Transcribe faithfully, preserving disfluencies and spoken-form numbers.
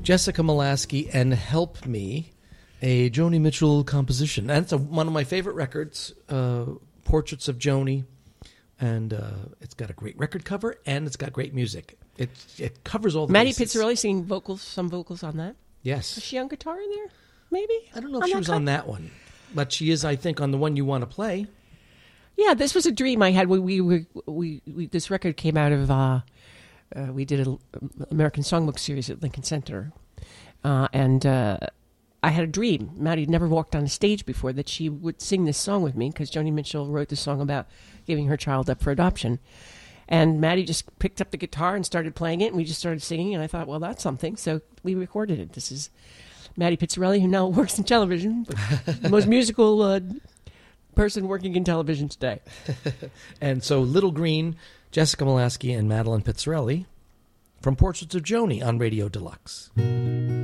Jessica Molaskey and Help Me, a Joni Mitchell composition. And it's a, one of my favorite records, uh, Portraits of Joni. And uh, it's got a great record cover, and it's got great music. It it covers all the Maddie bases. Pizzarelli singing vocals, some vocals on that. Yes. Was she on guitar in there? Maybe? I don't know if on she that was cut? on that one. But she is, I think, on the one you want to play. Yeah, this was a dream I had. We we we, we, we this record came out of uh, uh, we did an American Songbook series at Lincoln Center, uh, and uh, I had a dream. Maddie had never walked on a stage before that she would sing this song with me because Joni Mitchell wrote the song about giving her child up for adoption, and Maddie just picked up the guitar and started playing it, and we just started singing. And I thought, well, that's something. So we recorded it. This is Maddie Pizzarelli, who now works in television, but the most musical Uh, person working in television today. And so Little Green, Jessica Molaskey, and Madeline Pizzarelli from Portraits of Joni on Radio Deluxe.